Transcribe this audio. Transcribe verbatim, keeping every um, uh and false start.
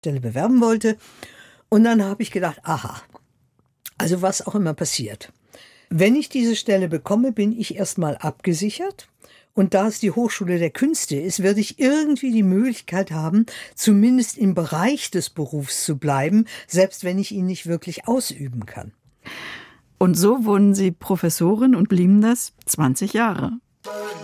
Stelle bewerben wollte. Und dann habe ich gedacht, aha, also was auch immer passiert. Wenn ich diese Stelle bekomme, bin ich erstmal abgesichert. Und da es die Hochschule der Künste ist, werde ich irgendwie die Möglichkeit haben, zumindest im Bereich des Berufs zu bleiben, selbst wenn ich ihn nicht wirklich ausüben kann. Und so wurden Sie Professorin und blieben das zwanzig Jahre.